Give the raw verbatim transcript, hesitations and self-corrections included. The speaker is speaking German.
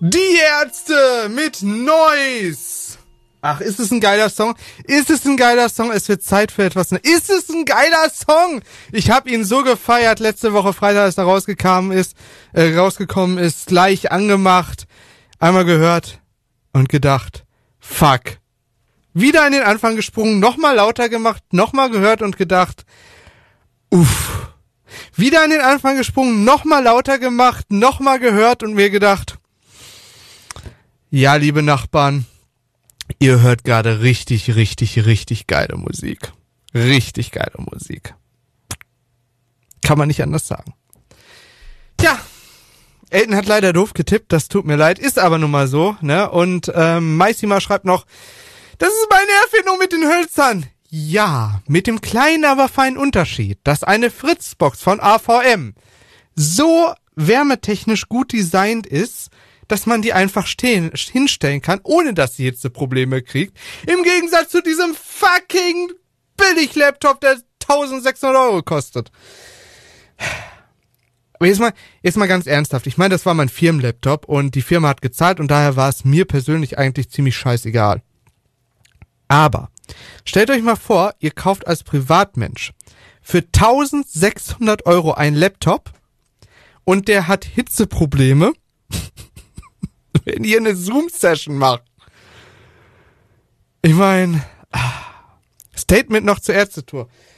Die Ärzte mit Noise. Ach, ist es ein geiler Song? Ist es ein geiler Song? Es wird Zeit für etwas. Ist es ein geiler Song? Ich habe ihn so gefeiert letzte Woche Freitag, als er rausgekommen ist, äh, rausgekommen ist, gleich angemacht, einmal gehört und gedacht, fuck. Wieder an den Anfang gesprungen, nochmal lauter gemacht, nochmal gehört und gedacht, uff. Wieder an den Anfang gesprungen, nochmal lauter gemacht, nochmal gehört und mir gedacht, ja, liebe Nachbarn, ihr hört gerade richtig, richtig, richtig geile Musik. Richtig geile Musik. Kann man nicht anders sagen. Tja, Elton hat leider doof getippt, das tut mir leid, ist aber nun mal so, ne? Und ähm, Maisima schreibt noch, das ist meine Erfindung mit den Hölzern. Ja, mit dem kleinen, aber feinen Unterschied, dass eine Fritzbox von A V M so wärmetechnisch gut designt ist, dass man die einfach stehen, hinstellen kann, ohne dass sie Hitzeprobleme kriegt. Im Gegensatz zu diesem fucking Billig-Laptop, der eintausendsechshundert Euro kostet. Aber jetzt mal, jetzt mal ganz ernsthaft. Ich meine, das war mein Firmenlaptop und die Firma hat gezahlt und daher war es mir persönlich eigentlich ziemlich scheißegal. Aber stellt euch mal vor, ihr kauft als Privatmensch für eintausendsechshundert Euro einen Laptop und der hat Hitzeprobleme, wenn ihr eine Zoom-Session macht. Ich meine, Statement noch zur Ärztetour.